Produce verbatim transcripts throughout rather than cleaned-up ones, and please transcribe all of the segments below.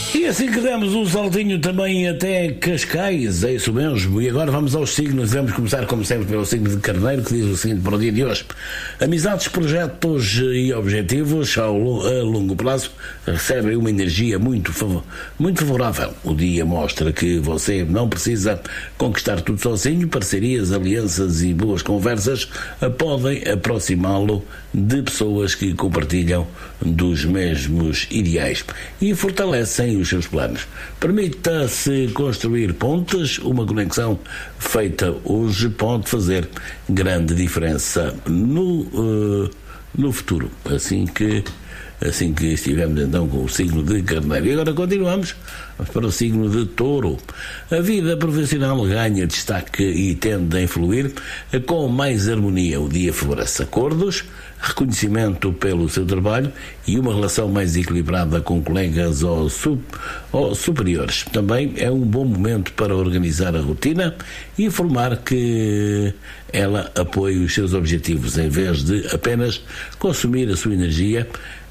E assim que demos um saltinho também até Cascais, é isso mesmo. E agora vamos aos signos. Vamos começar, como sempre, pelo signo de Carneiro, que diz o seguinte para o dia de hoje: amizades, projetos e objetivos ao, a longo prazo recebem uma energia muito, muito favorável. O dia mostra que você não precisa conquistar tudo sozinho. Parcerias, alianças e boas conversas podem aproximá-lo de pessoas que compartilham dos mesmos ideais e fortalecem os seus planos. Permita-se construir pontes. Uma conexão feita hoje pode fazer grande diferença no, uh, no futuro, assim que assim que estivemos então com o signo de Carneiro. E agora continuamos, vamos para o signo de Touro. A vida profissional ganha destaque e tende a influir com mais harmonia. O dia favorece acordos, reconhecimento pelo seu trabalho e uma relação mais equilibrada com colegas ou, sub, ou superiores. Também é um bom momento para organizar a rotina e informar que ela apoia os seus objetivos, em vez de apenas consumir a sua energia.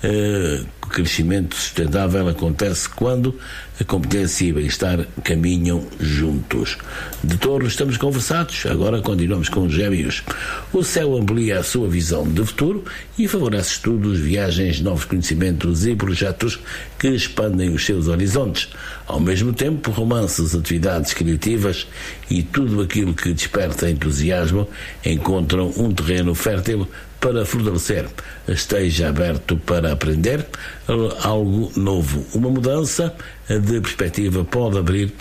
Uh, o crescimento sustentável acontece quando a competência e bem-estar caminham juntos. De Touro estamos conversados, agora continuamos com os Gêmeos. O céu amplia a sua visão de futuro e favorece estudos, viagens, novos conhecimentos e projetos que expandem os seus horizontes. Ao mesmo tempo, romances, atividades criativas e tudo aquilo que desperta entusiasmo encontram um terreno fértil para fortalecer. Esteja aberto para aprender algo novo. Uma mudança de perspectiva pode abrir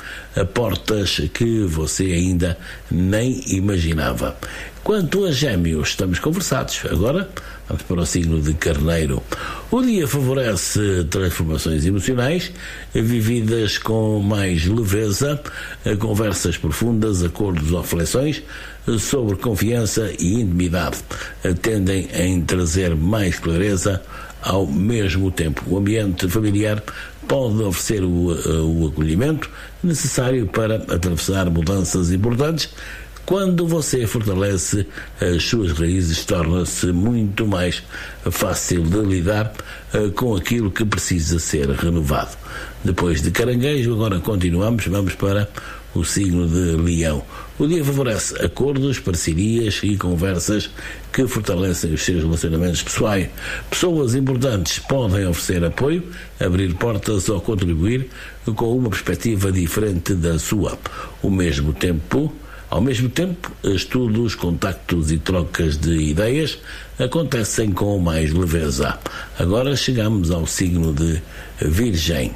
portas que você ainda nem imaginava. Quanto a Gêmeos, estamos conversados. Agora vamos para o signo de Carneiro. O dia favorece transformações emocionais vividas com mais leveza, conversas profundas, acordos ou reflexões sobre confiança e intimidade tendem a trazer mais clareza ao mesmo tempo. O ambiente familiar pode oferecer o, o acolhimento necessário para atravessar mudanças importantes. Quando você fortalece as suas raízes, torna-se muito mais fácil de lidar uh, com aquilo que precisa ser renovado. Depois de Caranguejo, agora continuamos, vamos para o signo de Leão. O dia favorece acordos, parcerias e conversas que fortalecem os seus relacionamentos pessoais. Pessoas importantes podem oferecer apoio, abrir portas ou contribuir com uma perspectiva diferente da sua. Ao mesmo tempo, Ao mesmo tempo, estudos, contactos e trocas de ideias acontecem com mais leveza. Agora chegamos ao signo de Virgem.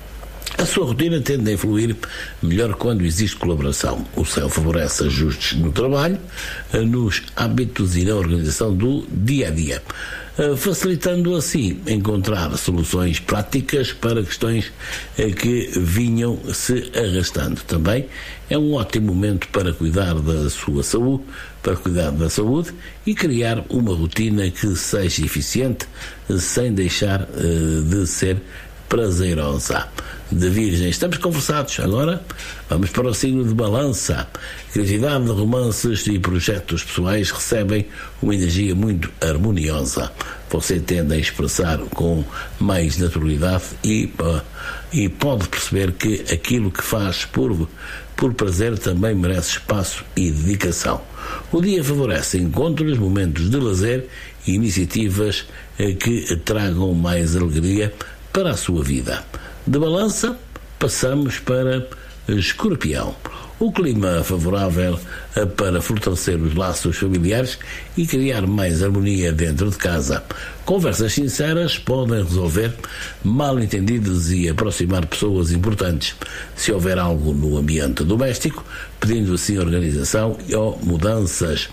A sua rotina tende a influir melhor quando existe colaboração. O céu favorece ajustes no trabalho, nos hábitos e na organização do dia-a-dia, facilitando assim encontrar soluções práticas para questões que vinham se arrastando. Também é um ótimo momento para cuidar da sua saúde, para cuidar da saúde e criar uma rotina que seja eficiente sem deixar de ser prazerosa. De Virgem estamos conversados. Agora vamos para o signo de Balança. Criatividade, romances e projetos pessoais recebem uma energia muito harmoniosa. Você tende a expressar com mais naturalidade e, uh, e pode perceber que aquilo que faz por, por prazer também merece espaço e dedicação. O dia favorece encontros, momentos de lazer e iniciativas uh, que tragam mais alegria para a sua vida. De Balança, passamos para Escorpião. O clima favorável para fortalecer os laços familiares e criar mais harmonia dentro de casa. Conversas sinceras podem resolver mal-entendidos e aproximar pessoas importantes. Se houver algo no ambiente doméstico, pedindo assim organização ou mudanças,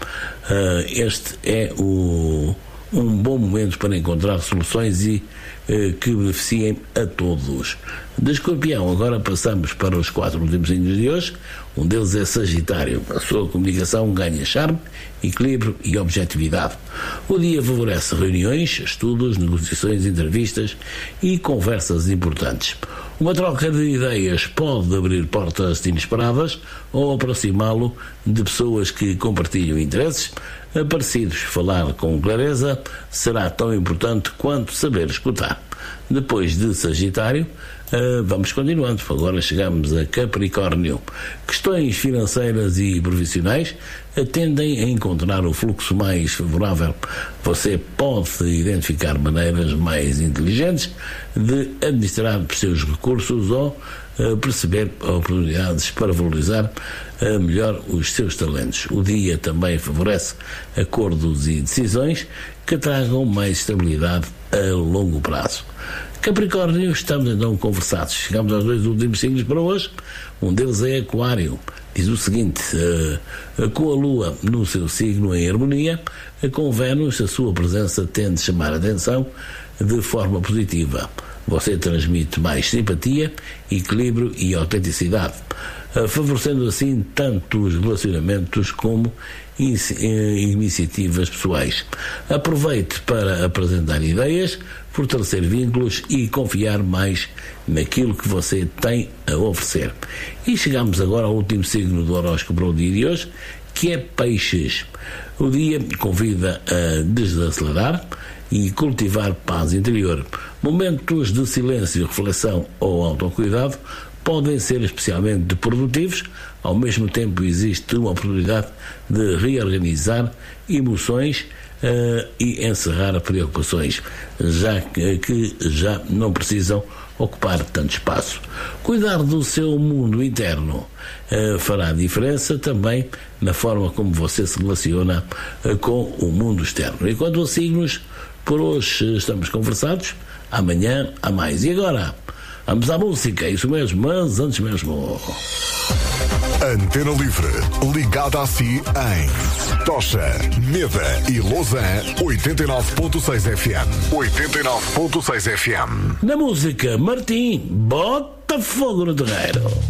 este é o um bom momento para encontrar soluções e eh, que beneficiem a todos. De Escorpião, agora passamos para os quatro últimos signos de hoje. Um deles é Sagitário. A sua comunicação ganha charme, equilíbrio e objetividade. O dia favorece reuniões, estudos, negociações, entrevistas e conversas importantes. Uma troca de ideias pode abrir portas inesperadas ou aproximá-lo de pessoas que compartilham interesses. parecidos. Falar com clareza será tão importante quanto saber escutar. Depois de Sagitário, Uh, vamos continuando. Agora chegamos a Capricórnio. Questões financeiras e profissionais tendem a encontrar o fluxo mais favorável. Você pode identificar maneiras mais inteligentes de administrar os seus recursos ou uh, perceber oportunidades para valorizar uh, melhor os seus talentos. O dia também favorece acordos e decisões que tragam mais estabilidade a longo prazo. Capricórnio, estamos então conversados. Chegamos aos dois últimos signos para hoje. Um deles é Aquário. Diz o seguinte: uh, com a Lua no seu signo em harmonia, com Vênus, a sua presença tende a chamar a atenção de forma positiva. Você transmite mais simpatia, equilíbrio e autenticidade, uh, favorecendo assim tanto os relacionamentos como iniciativas pessoais. Aproveite para apresentar ideias, fortalecer vínculos e confiar mais naquilo que você tem a oferecer. E chegamos agora ao último signo do horóscopo para o dia de hoje, que é Peixes. O dia convida a desacelerar e cultivar paz interior. Momentos de silêncio, reflexão ou autocuidado podem ser especialmente produtivos. Ao mesmo tempo existe uma oportunidade de reorganizar emoções uh, e encerrar preocupações, já que, que já não precisam ocupar tanto espaço. Cuidar do seu mundo interno uh, fará diferença também na forma como você se relaciona uh, com o mundo externo. Enquanto aos signos, por hoje estamos conversados. Amanhã há mais. E agora? Vamos à música, é isso mesmo, mas antes mesmo. Antena Livre, ligada a si em Tocha, Meda e Lausanne, oitenta e nove ponto seis F M. oitenta e nove ponto seis F M. Na música, Martim, bota fogo no terreiro.